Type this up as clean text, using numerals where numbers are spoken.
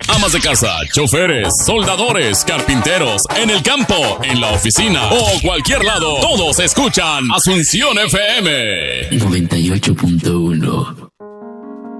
amas de casa, choferes, soldadores, carpinteros, en el campo, en la oficina o cualquier lado, todos escuchan Asunción FM 98.1.